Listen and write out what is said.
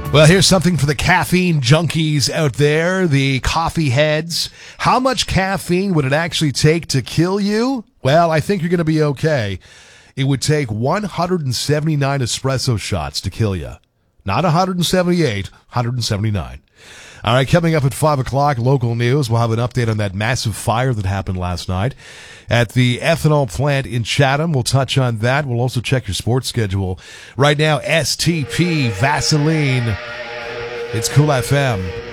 Well, here's something for the caffeine junkies out there, the coffee heads. How much caffeine would it actually take to kill you? Well, I think you're going to be okay. It would take 179 espresso shots to kill you. Not 178, 179. All right, coming up at 5 o'clock, local news. We'll have an update on that massive fire that happened last night at the ethanol plant in Chatham. We'll touch on that. We'll also check your sports schedule. Right now, STP, Vaseline. It's Cool FM.